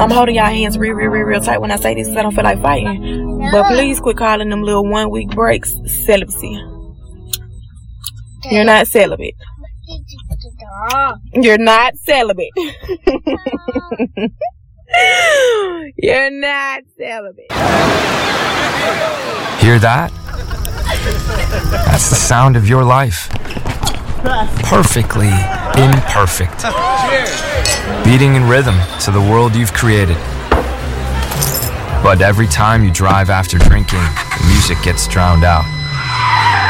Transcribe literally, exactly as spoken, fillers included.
I'm holding y'all hands real, real, real, real tight when I say this because I don't feel like fighting. But please quit calling them little one week breaks celibacy. You're not celibate. You're not celibate. You're not celibate. Hear that? That's the sound of your life. Perfectly imperfect. Beating in rhythm to the world you've created. But every time you drive after drinking, the music gets drowned out.